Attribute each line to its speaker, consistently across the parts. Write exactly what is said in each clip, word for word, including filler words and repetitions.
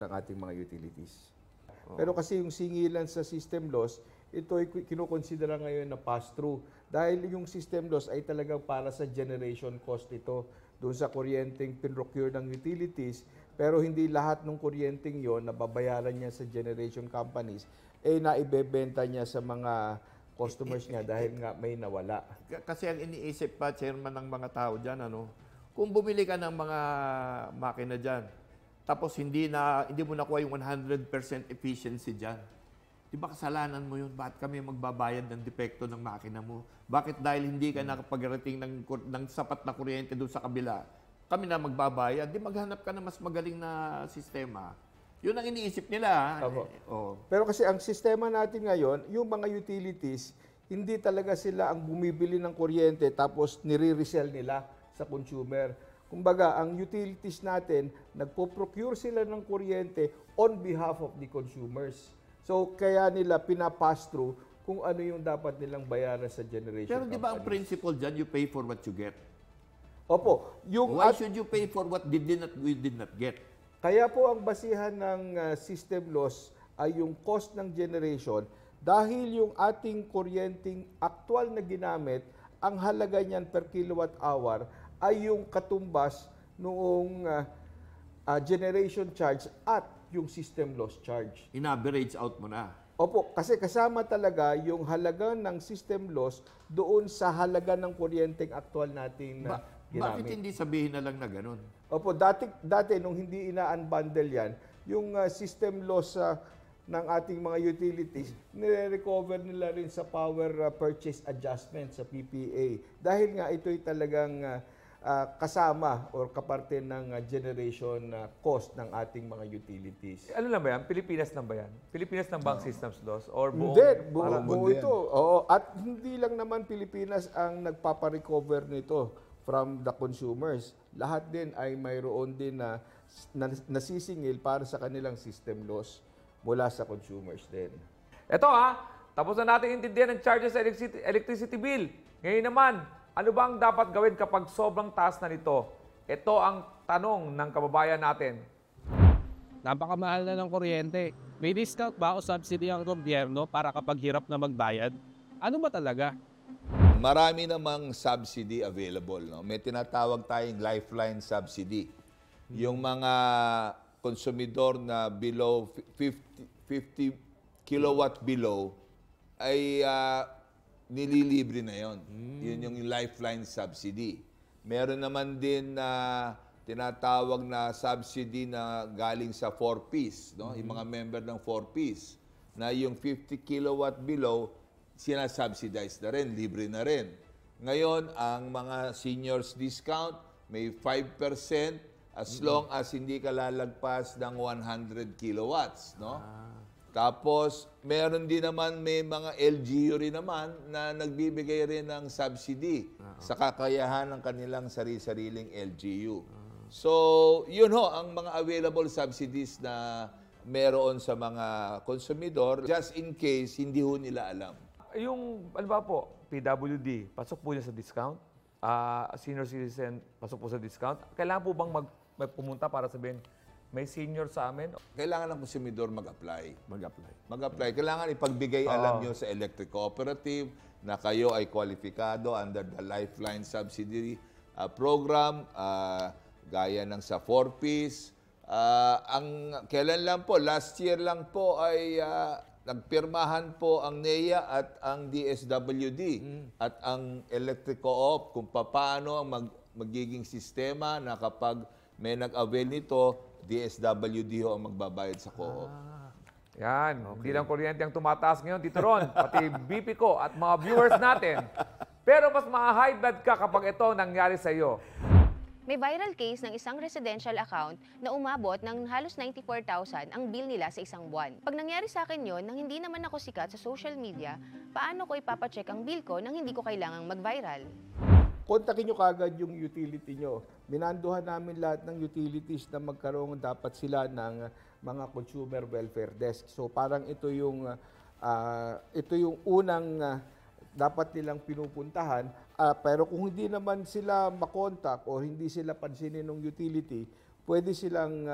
Speaker 1: ng ating mga utilities. Pero kasi yung singilan sa system loss, ito ay kinukonsidera ngayon na pass-through. Dahil yung system loss ay talagang para sa generation cost ito doon sa kuryenteng pinrocure ng utilities, pero hindi lahat ng kuryenteng yon na babayaran niya sa generation companies, eh naibebenta niya sa mga customers niya dahil nga may nawala.
Speaker 2: Kasi ang iniisip pa, chairman, ng mga tao dyan, ano, kung bumili ka ng mga makina dyan, tapos hindi na hindi mo nakuha yung one hundred percent efficiency diyan. 'Di ba kasalanan mo 'yun? Bakit kami magbabayad ng depekto ng makina mo? Bakit dahil hindi ka nakapag-rating ng ng sapat na kuryente doon sa kabila? Kami na magbabayad. Di maghanap ka ng mas magaling na sistema. 'Yun ang iniisip nila.
Speaker 1: Opo.
Speaker 2: Eh, oh.
Speaker 1: Pero kasi ang sistema natin ngayon, yung mga utilities, hindi talaga sila ang bumibili ng kuryente tapos nire-resell nila sa consumer. Kumbaga, ang utilities natin, nagpo-procure sila ng kuryente on behalf of the consumers. So, kaya nila pinapass through kung ano yung dapat nilang bayaran sa generation
Speaker 2: Pero di ba ang
Speaker 1: companies.
Speaker 2: principle dyan, you pay for what you get?
Speaker 1: Opo. Yung
Speaker 2: Why
Speaker 1: at-
Speaker 2: should you pay for what did not, we did not get?
Speaker 1: Kaya po ang basihan ng uh, system loss ay yung cost ng generation dahil yung ating kuryenteng aktual na ginamit, ang halaga niyan per kilowatt hour ay yung katumbas noong uh, uh, generation charge at yung system loss charge.
Speaker 2: In-average out mo na.
Speaker 1: Opo, kasi kasama talaga yung halaga ng system loss doon sa halaga ng kuryenteng aktual nating uh,
Speaker 2: Ba-
Speaker 1: ginamit.
Speaker 2: bakit hindi sabihin na lang na ganun?
Speaker 1: Opo, dati, dati nung hindi ina-unbundle yan, yung uh, system loss uh, ng ating mga utilities, nire-recover nila rin sa power uh, purchase adjustment sa P P A. Dahil nga ito'y talagang uh, uh, kasama or kaparte ng uh, generation uh, cost ng ating mga utilities.
Speaker 3: Ano lang ba yan? Pilipinas lang ba yan? Pilipinas ng bank systems loss? Or buong,
Speaker 1: Hindi, buo,
Speaker 3: parang-
Speaker 1: buo ito. Oo, at hindi lang naman Pilipinas ang nagpaparecover nito from the consumers. Lahat din ay mayroon din na, na nasisingil para sa kanilang system loss mula sa consumers din.
Speaker 3: Ito ha, tapos na natin intindihan ng charges sa electricity, electricity bill. Ngayon naman, ano ba ang dapat gawin kapag sobrang taas na nito? Ito ang tanong ng kababayan natin.
Speaker 4: Napakamahal na ng kuryente. May discount ba o subsidy ang gobyerno para kapag hirap na magbayad? Ano ba talaga?
Speaker 5: Marami namang subsidy available. No? May tinatawag tayong lifeline subsidy. Yung mga konsumidor na below fifty, fifty kilowatt below ay uh, nililibre na yon. Yun yung lifeline subsidy. Meron naman din na tinatawag na subsidy na galing sa four-piece. No? Yung mga member ng four-piece na yung fifty kilowatt below, sinasubsidize na rin, libre na rin. Ngayon, ang mga seniors discount, may five percent as long as hindi ka lalagpas ng one hundred kilowatts. No? Tapos, meron din naman, may mga L G U rin naman na nagbibigay rin ng subsidy sa kakayahan ng kanilang sarili-sariling L G U. So, yun ho, ang mga available subsidies na meron sa mga konsumidor, just in case hindi ho nila alam.
Speaker 3: Yung, ano ba po, P W D, pasok po niya sa discount? Ah, senior citizen, pasok po sa discount? Kailangan po bang mag, mag pumunta para sabihin, may senior sa amin?
Speaker 5: Kailangan ng konsumidor mag-apply.
Speaker 2: Mag-apply.
Speaker 5: Mag-apply. Kailangan ipagbigay alam nyo sa electric cooperative na kayo ay kwalifikado under the Lifeline Subsidy uh, Program, uh, gaya ng sa four-piece. Uh, ang kailan lang po, last year lang po ay uh, nagpirmahan po ang N E A at ang D S W D at ang Electric Co-op kung paano ang mag, magiging sistema na kapag may nag-avail nito, D S W D ho ang magbabayad sa co-op.
Speaker 3: Yan, hindi lang kuryente ang tumataas ngayon, Tito Ron, pati B P ko at mga viewers natin. Pero mas ma-high blood ka kapag ito nangyari sa iyo.
Speaker 6: May viral case ng isang residential account na umabot ng halos ninety-four thousand ang bill nila sa isang buwan. Pag nangyari sa akin yon nang hindi naman ako sikat sa social media, paano ko ipapacheck ang bill ko nang hindi ko kailangang mag-viral?
Speaker 1: Kontakin nyo kagad yung utility nyo. Minanduhan namin lahat ng utilities na magkaroon dapat sila ng mga consumer welfare desk. So parang ito yung uh, ito yung unang uh, dapat nilang pinupuntahan. Uh, pero kung hindi naman sila makontak o hindi sila pansinin ng utility, pwede silang uh,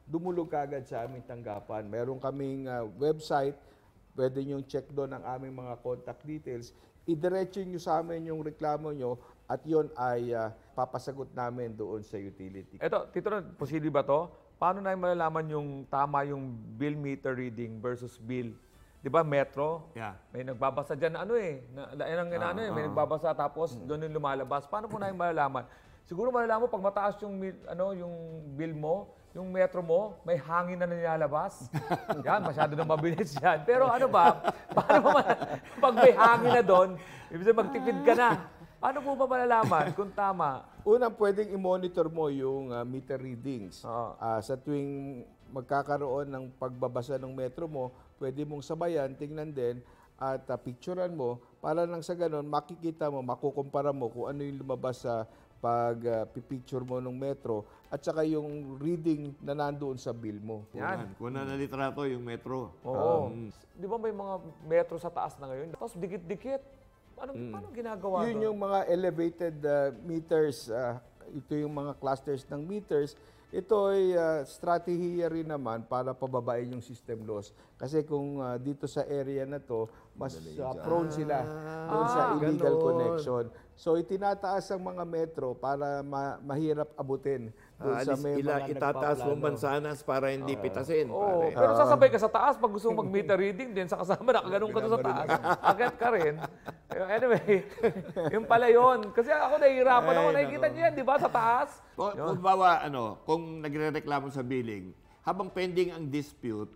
Speaker 1: dumulog kagad sa aming tanggapan. Meron kaming ah, website, pwede nyo check doon ang aming mga contact details. Idiretso nyo sa amin yung reklamo nyo at yon ay ah, papasagot namin doon sa utility.
Speaker 3: Eto, Tito Ron, posible ba to? Paano na malalaman yung tama yung bill meter reading versus bill? Di ba, Metro?
Speaker 2: Yeah.
Speaker 3: May nagbabasa dyan na ano eh. Na, na, yan ang inaano eh. May nagbabasa tapos doon yung lumalabas. Paano po na yung malalaman? Siguro malalaman mo pag mataas yung, mil- ano, yung bill mo, yung metro mo, may hangin na nilalabas. Yan, masyado na mabilis yan. Pero ano ba, paano ba ma- pag may hangin na doon, ibig sabihin magtipid ka na. Paano po ba malalaman kung tama?
Speaker 1: Unang pwedeng i-monitor mo yung ah, meter readings.
Speaker 3: Oo.
Speaker 1: Ah, sa tuwing magkakaroon ng pagbabasa ng metro mo, pwede mong sabayan, tingnan din, at uh, picturean mo para nang sa ganun, makikita mo, makukumpara mo kung ano yung lumabas sa pag uh, pipicture mo ng metro at saka yung reading na nandoon sa bill mo.
Speaker 3: Yan.
Speaker 2: Kung na litrato yung metro.
Speaker 3: Oo. Di ba may mga metro sa taas na ngayon? Tapos dikit-dikit. Paano, paano ginagawa
Speaker 1: Yun
Speaker 3: doon?
Speaker 1: yung mga elevated uh, meters, uh, ito yung mga clusters ng meters. Ito ay uh, strategiya rin naman para pababain yung system loss. Kasi kung uh, dito sa area na to, mas uh, prone sila doon sa illegal
Speaker 2: ganon.
Speaker 1: connection. So itinataas ang mga metro para ma- mahirap abutin doon
Speaker 2: Ah,
Speaker 1: sa
Speaker 2: alis
Speaker 1: may
Speaker 2: ila,
Speaker 1: mga
Speaker 2: itataas mo
Speaker 1: nagpaplano.
Speaker 2: mansanas para hindi pitasin.
Speaker 3: Oo,
Speaker 2: pare.
Speaker 3: pero sasabay ka sa taas pag gusto mo mag-meter reading din sa kasama, nakaganong ka doon sa taas. Agad ka rin. Anyway, yung pala yun. Kasi ako nahihirapan ako.
Speaker 2: Ay,
Speaker 3: Nakikita niyo yan, di ba, sa taas?
Speaker 2: Kung, kung bawa, ano, kung nagre-reklamo sa billing, habang pending ang dispute,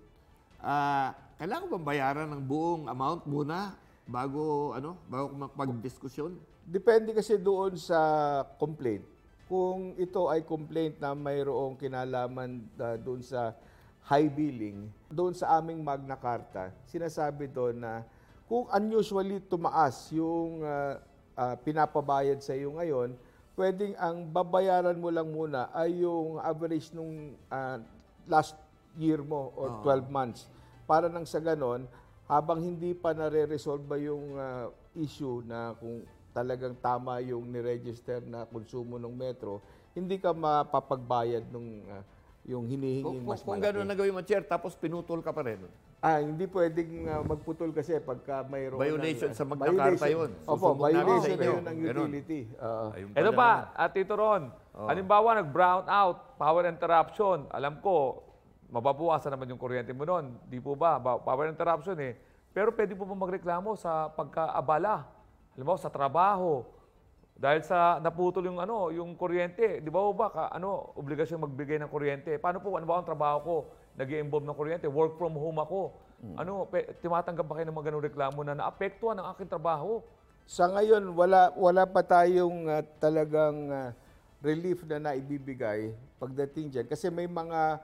Speaker 2: ah, kailangan bang bayaran ng buong amount muna bago, ano, bago magpag-diskusyon?
Speaker 1: Depende kasi doon sa complaint. Kung ito ay complaint na mayroong kinalaman uh, doon sa high billing, doon sa aming Magna Carta, sinasabi doon na kung unusually tumaas yung uh, uh, pinapabayad sa iyo ngayon, pwedeng ang babayaran mo lang muna ay yung average nung uh, last year mo or twelve months. Para nang sa ganon, habang hindi pa nare-resolve yung uh, issue na kung talagang tama yung niregister na konsumo ng metro, hindi ka mapapagbayad nung uh, yung
Speaker 2: Kung,
Speaker 1: hinihinging
Speaker 2: kung,
Speaker 1: mas
Speaker 2: kung
Speaker 1: malaki.
Speaker 2: gano'n na gawin mo, chair, tapos pinutol ka pa rin.
Speaker 1: Ah, hindi pwedeng uh, magputol kasi pagka mayroon
Speaker 2: Violation
Speaker 1: ng,
Speaker 2: sa Magna Carta yun.
Speaker 1: Opo,
Speaker 2: Susubok namin
Speaker 1: violation
Speaker 2: sa inyo.
Speaker 1: yun ng
Speaker 2: Ganun.
Speaker 1: utility. Oo.
Speaker 2: Ayun
Speaker 3: Ito
Speaker 2: pala
Speaker 3: pa,
Speaker 2: naman.
Speaker 3: at Tito Ron, halimbawa nag-brown out, power interruption, alam ko, mababawasan naman yung kuryente mo noon. Di po ba? Ba- Power interruption eh. Pero pwede po ba magreklamo sa pagkaabala? Halimbawa sa trabaho. Dahil sa naputol yung ano, yung kuryente, di ba po ba ka, ano, obligasyon magbigay ng kuryente? Paano po ano ba ang trabaho ko? Nag-i-involve ng kuryente, work from home ako. Ano, pe, timatanggap ba kayo ng mga ganung reklamo na naapektuhan ang aking trabaho?
Speaker 1: Sa ngayon, wala wala pa tayong uh, talagang uh, relief na naibibigay pagdating dyan. Kasi may mga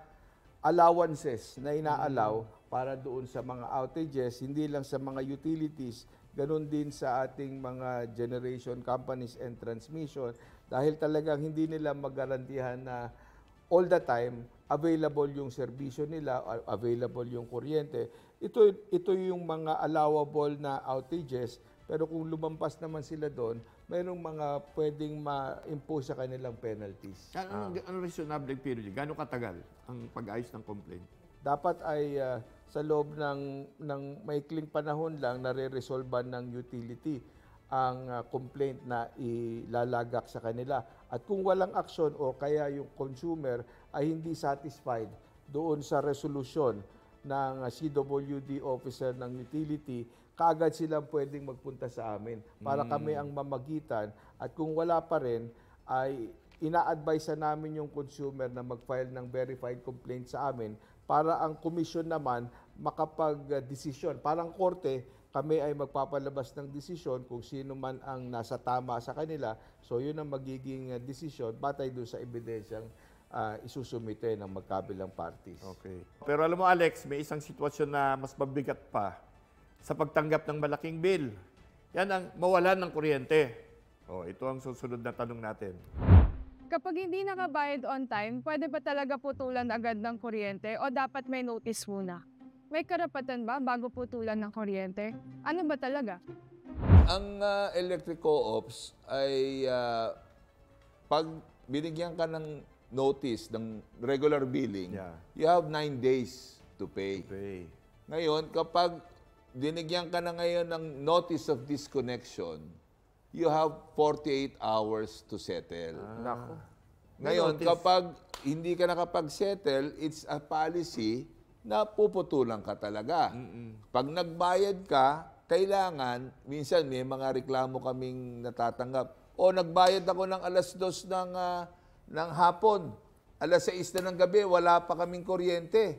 Speaker 1: allowances na inaalaw para doon sa mga outages, hindi lang sa mga utilities, ganun din sa ating mga generation companies and transmission. Dahil talagang hindi nila magarantihan na all the time available yung serbisyo nila, a- available yung kuryente. Ito, ito yung mga allowable na outages. Pero kung lumampas naman sila doon, mayroong mga pwedeng ma-impose sa kanilang penalties.
Speaker 2: Ano, ano, ano reasonable period? Gano'ng katagal ang pag-ayos ng complaint?
Speaker 1: Dapat ay ah, sa loob ng, ng maikling panahon lang nare-resolve ng utility ang ah, complaint na ilalagak sa kanila. At kung walang aksyon o kaya yung consumer ay hindi satisfied doon sa resolution ng ah, C W D officer ng utility, kaagad silang pwedeng magpunta sa amin para kami ang mamagitan. At kung wala pa rin, ay ina-advise na namin yung consumer na mag-file ng verified complaint sa amin para ang komisyon naman makapag-desisyon. Parang korte, kami ay magpapalabas ng desisyon kung sino man ang nasa tama sa kanila. So yun ang magiging uh, desisyon batay doon sa ebidensyang uh, isusumite ng magkabilang parties.
Speaker 2: Okay. Pero alam mo, Alex, may isang sitwasyon na mas mabigat pa sa pagtanggap ng malaking bill. Yan ang mawalan ng kuryente. Oh, ito ang susunod na tanong natin.
Speaker 7: Kapag hindi nakabayad on time, pwede ba talaga putulan agad ng kuryente o dapat may notice muna? May karapatan ba bago putulan ng kuryente? Ano ba talaga?
Speaker 5: Ang uh, electric co-ops ay uh, pag binigyan ka ng notice ng regular billing,
Speaker 2: Yeah.
Speaker 5: you have nine days to pay.
Speaker 2: Okay.
Speaker 5: Ngayon, kapag dinigyan ka na ngayon ng notice of disconnection, you have forty-eight hours to settle.
Speaker 3: Nako.
Speaker 5: Ngayon,
Speaker 2: May notice.
Speaker 5: kapag hindi ka nakapag-settle, it's a policy na puputulan ka talaga. Pag nagbayad ka, kailangan, minsan may mga reklamo kaming natatanggap. O nagbayad ako ng alas dos ng, ah, ng hapon, alas sais na ng gabi, wala pa kaming kuryente.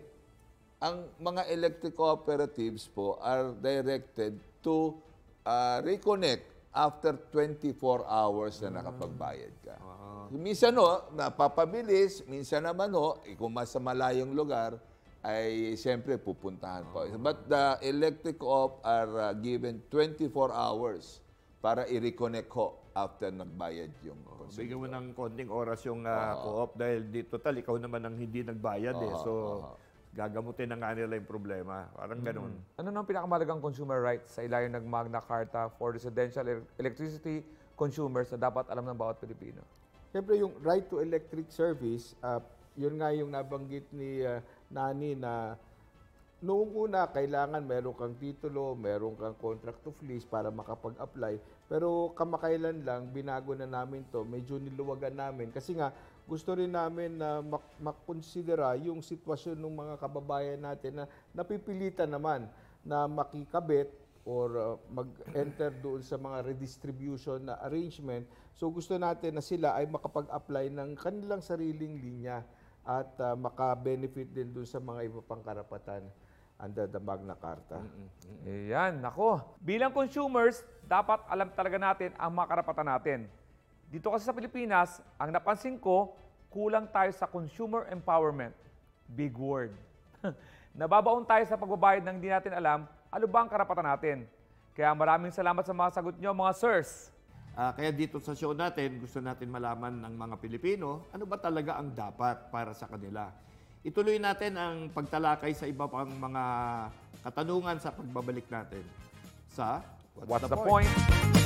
Speaker 5: Ang mga electric cooperatives po are directed to ah, reconnect after twenty-four hours na nakapagbayad ka. Minsan no, napapabilis, minsan naman no, eh, kung mas malayong lugar, ay siyempre pupuntahan po. But the electric co-op are uh, given twenty-four hours para i-reconnect ho after nagbayad yung consumer.
Speaker 2: Bigyan mo ng konting oras yung ah, co-op dahil di total ikaw naman ang hindi nagbayad eh. So gagamutin na nga nila yung problema. Parang ganun.
Speaker 3: Ano nang pinakamalagang consumer rights sa ilalim ng Magna Carta for residential e- electricity consumers na dapat alam ng bawat Pilipino?
Speaker 1: Siyempre yung right to electric service, ah, yun nga yung nabanggit ni ah, Nani na noong una kailangan meron kang titulo, meron kang contract of lease para makapag-apply. Pero kamakailan lang, binago na namin to, medyo niluwagan namin. Kasi nga, gusto rin namin na mak- makonsidera yung sitwasyon ng mga kababayan natin na napipilitan naman na makikabit or uh, mag-enter doon sa mga redistribution na arrangement. So gusto natin na sila ay makapag-apply ng kanilang sariling linya at uh, maka-benefit din doon sa mga iba pang karapatan under the Magna Carta.
Speaker 3: Ayan, nako. Bilang consumers, dapat alam talaga natin ang mga karapatan natin. Dito kasi sa Pilipinas, ang napansin ko, kulang tayo sa consumer empowerment. Big word. Nababaon tayo sa pagbabayad ng hindi natin alam, ano ba ang karapatan natin? Kaya maraming salamat sa mga sagot nyo, mga sirs.
Speaker 2: Ah, kaya dito sa show natin, gusto natin malaman ng mga Pilipino, ano ba talaga ang dapat para sa kanila. Ituloy natin ang pagtalakay sa iba pang mga katanungan sa pagbabalik natin sa
Speaker 3: What's the point?